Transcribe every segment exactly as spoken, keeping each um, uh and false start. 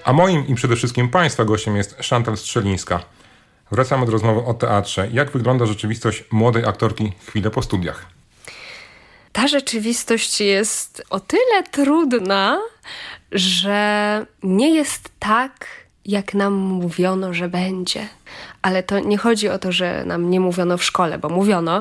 A moim i przede wszystkim Państwa gościem jest Chantal Strzelińska. Wracamy do rozmowy o teatrze. Jak wygląda rzeczywistość młodej aktorki chwilę po studiach? Ta rzeczywistość jest o tyle trudna, że nie jest tak, jak nam mówiono, że będzie. Ale to nie chodzi o to, że nam nie mówiono w szkole, bo mówiono,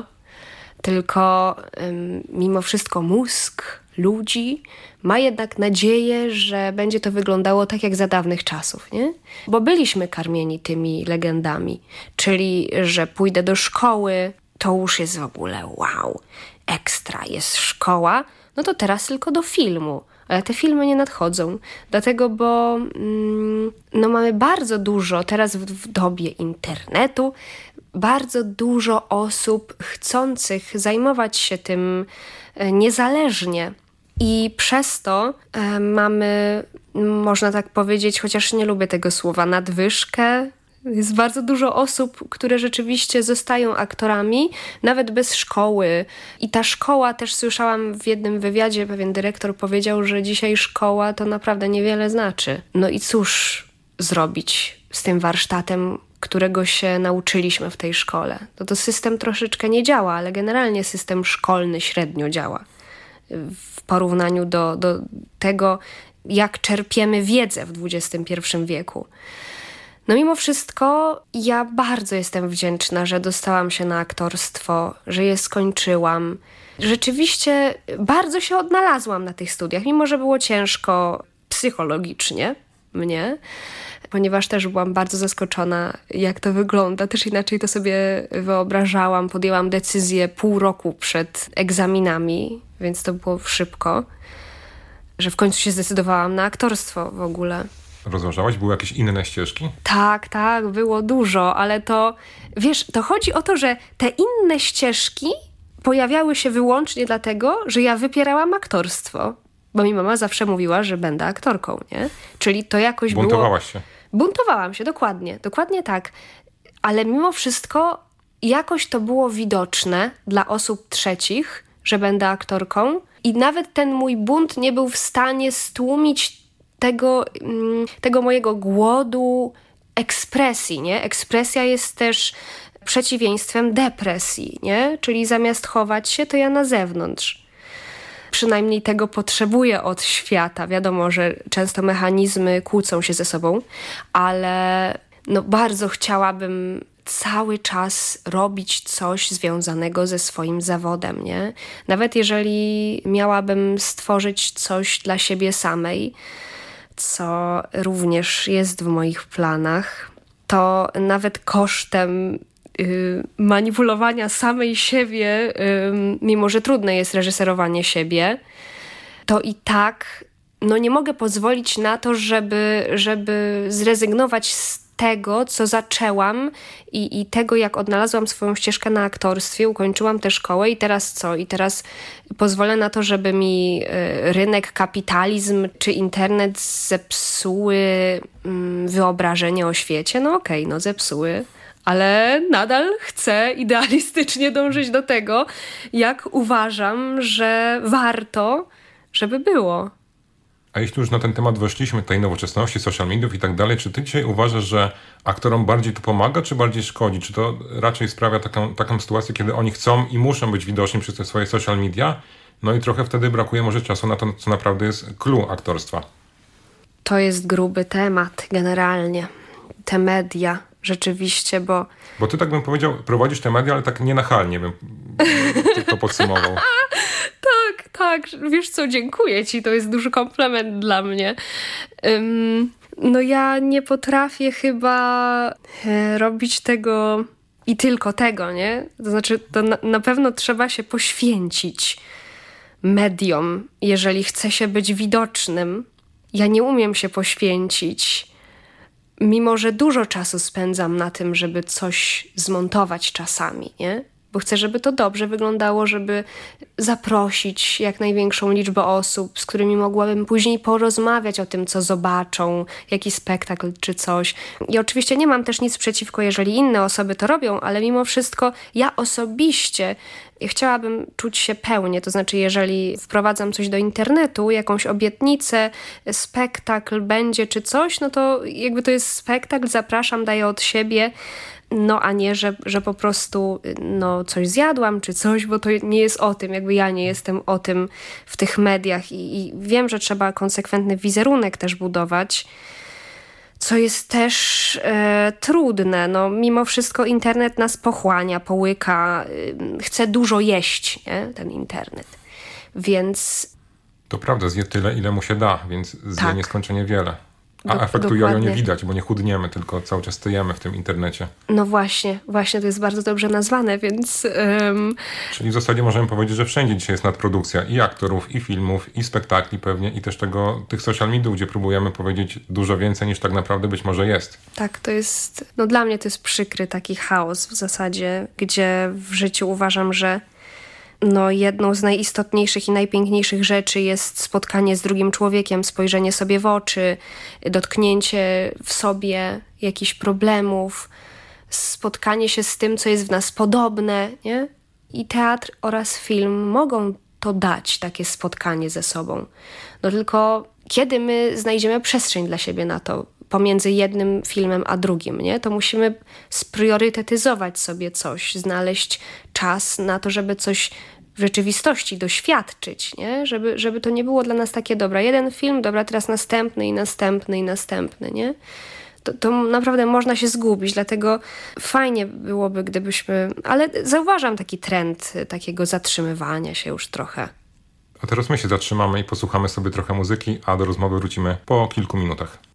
tylko ym, mimo wszystko mózg ludzi ma jednak nadzieję, że będzie to wyglądało tak jak za dawnych czasów, nie? Bo byliśmy karmieni tymi legendami, czyli że pójdę do szkoły, to już jest w ogóle wow, ekstra, jest szkoła, no to teraz tylko do filmu. Ale te filmy nie nadchodzą, dlatego, bo mm, no mamy bardzo dużo, teraz w, w dobie internetu, bardzo dużo osób chcących zajmować się tym e, niezależnie. I przez to e, mamy, można tak powiedzieć, chociaż nie lubię tego słowa, nadwyżkę. Jest bardzo dużo osób, które rzeczywiście zostają aktorami, nawet bez szkoły. I ta szkoła, też słyszałam w jednym wywiadzie, pewien dyrektor powiedział, że dzisiaj szkoła to naprawdę niewiele znaczy. No i cóż zrobić z tym warsztatem, którego się nauczyliśmy w tej szkole? No to system troszeczkę nie działa, ale generalnie system szkolny średnio działa w porównaniu do, do tego, jak czerpiemy wiedzę w dwudziestym pierwszym wieku. No mimo wszystko ja bardzo jestem wdzięczna, że dostałam się na aktorstwo, że je skończyłam. Rzeczywiście bardzo się odnalazłam na tych studiach, mimo że było ciężko psychologicznie mnie, ponieważ też byłam bardzo zaskoczona, jak to wygląda. Też inaczej to sobie wyobrażałam. Podjęłam decyzję pół roku przed egzaminami, więc to było szybko, że w końcu się zdecydowałam na aktorstwo w ogóle. Rozważałaś? Były jakieś inne ścieżki? Tak, tak, było dużo, ale to, wiesz, to chodzi o to, że te inne ścieżki pojawiały się wyłącznie dlatego, że ja wypierałam aktorstwo, bo mi mama zawsze mówiła, że będę aktorką, nie? Czyli to jakoś było... Buntowałaś się. Buntowałam się, dokładnie, dokładnie tak. Ale mimo wszystko jakoś to było widoczne dla osób trzecich, że będę aktorką i nawet ten mój bunt nie był w stanie stłumić tego, tego mojego głodu ekspresji, nie? Ekspresja jest też przeciwieństwem depresji, nie? Czyli zamiast chować się, to ja na zewnątrz. Przynajmniej tego potrzebuję od świata. Wiadomo, że często mechanizmy kłócą się ze sobą, ale no bardzo chciałabym cały czas robić coś związanego ze swoim zawodem, nie? Nawet jeżeli miałabym stworzyć coś dla siebie samej, co również jest w moich planach, to nawet kosztem y, manipulowania samej siebie, y, mimo że trudne jest reżyserowanie siebie, to i tak no nie mogę pozwolić na to, żeby, żeby zrezygnować z tego, co zaczęłam i, i tego, jak odnalazłam swoją ścieżkę na aktorstwie, ukończyłam tę szkołę i teraz co? I teraz pozwolę na to, żeby mi y, rynek, kapitalizm czy internet zepsuły y, wyobrażenie o świecie? No okej, okay, no zepsuły, ale nadal chcę idealistycznie dążyć do tego, jak uważam, że warto, żeby było. A jeśli już na ten temat weszliśmy, tej nowoczesności, social mediów i tak dalej, czy ty dzisiaj uważasz, że aktorom bardziej to pomaga, czy bardziej szkodzi? Czy to raczej sprawia taką, taką sytuację, kiedy oni chcą i muszą być widoczni przez te swoje social media, no i trochę wtedy brakuje może czasu na to, co naprawdę jest clue aktorstwa? To jest gruby temat generalnie. Te media rzeczywiście, bo... Bo ty, tak bym powiedział, prowadzisz te media, ale tak nienachalnie bym to podsumował. Tak, tak. Wiesz co, dziękuję ci. To jest duży komplement dla mnie. Um, no ja nie potrafię chyba e, robić tego i tylko tego, nie? To znaczy, to na, na pewno trzeba się poświęcić mediom, jeżeli chce się być widocznym. Ja nie umiem się poświęcić, mimo że dużo czasu spędzam na tym, żeby coś zmontować czasami, nie? bo chcę, żeby to dobrze wyglądało, żeby zaprosić jak największą liczbę osób, z którymi mogłabym później porozmawiać o tym, co zobaczą, jaki spektakl czy coś. I oczywiście nie mam też nic przeciwko, jeżeli inne osoby to robią, ale mimo wszystko ja osobiście chciałabym czuć się pełnie, to znaczy jeżeli wprowadzam coś do internetu, jakąś obietnicę, spektakl będzie czy coś, no to jakby to jest spektakl, zapraszam, daję od siebie, no a nie, że, że po prostu no, coś zjadłam czy coś, bo to nie jest o tym, jakby ja nie jestem o tym w tych mediach i, i wiem, że trzeba konsekwentny wizerunek też budować, co jest też e, trudne. No, mimo wszystko internet nas pochłania, połyka, y, chce dużo jeść, nie? Ten internet. Więc... To prawda, zje tyle, ile mu się da, więc zje Tak. nieskończenie wiele. A Do- efektu dokładnie. jojo nie widać, bo nie chudniemy, tylko cały czas stajemy w tym internecie. No właśnie, właśnie to jest bardzo dobrze nazwane, więc... ym, Czyli w zasadzie możemy powiedzieć, że wszędzie dzisiaj jest nadprodukcja i aktorów, i filmów, i spektakli pewnie, i też tego, tych social mediów, gdzie próbujemy powiedzieć dużo więcej niż tak naprawdę być może jest. Tak, to jest, no dla mnie to jest przykry taki chaos w zasadzie, gdzie w życiu uważam, że no jedną z najistotniejszych i najpiękniejszych rzeczy jest spotkanie z drugim człowiekiem, spojrzenie sobie w oczy, dotknięcie w sobie jakichś problemów, spotkanie się z tym, co jest w nas podobne, nie? I teatr oraz film mogą to dać, takie spotkanie ze sobą. No tylko kiedy my znajdziemy przestrzeń dla siebie na to, pomiędzy jednym filmem a drugim, nie? To musimy spriorytetyzować sobie coś, znaleźć czas na to, żeby coś w rzeczywistości doświadczyć, nie? Żeby, żeby to nie było dla nas takie, dobra, jeden film, dobra, teraz następny i następny i następny, nie? To, to naprawdę można się zgubić, dlatego fajnie byłoby, gdybyśmy... Ale zauważam taki trend takiego zatrzymywania się już trochę. A teraz my się zatrzymamy i posłuchamy sobie trochę muzyki, a do rozmowy wrócimy po kilku minutach.